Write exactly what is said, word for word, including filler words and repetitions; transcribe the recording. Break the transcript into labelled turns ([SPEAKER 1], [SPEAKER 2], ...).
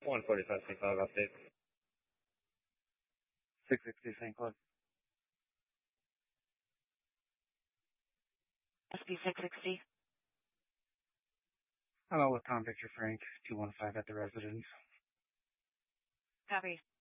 [SPEAKER 1] one forty-five Saint Cloud update.
[SPEAKER 2] six sixty Saint Cloud.
[SPEAKER 3] S B six sixty.
[SPEAKER 2] Hello, with Tom Victor Frank, two one five at the residence.
[SPEAKER 3] Copy.